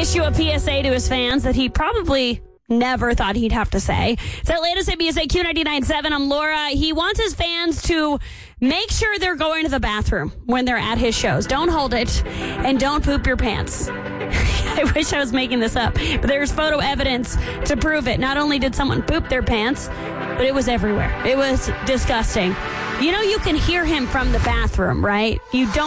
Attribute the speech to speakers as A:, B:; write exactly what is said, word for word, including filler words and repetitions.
A: issue a P S A to his fans that he probably never thought he'd have to say. It's our latest at B S A Q ninety-nine point seven. I'm Laura. He wants his fans to make sure they're going to the bathroom when they're at his shows. Don't hold it, and don't poop your pants. I wish I was making this up, but there's photo evidence to prove it. Not only did someone poop their pants, but it was everywhere. It was disgusting. You know you can hear him from the bathroom, right? You don't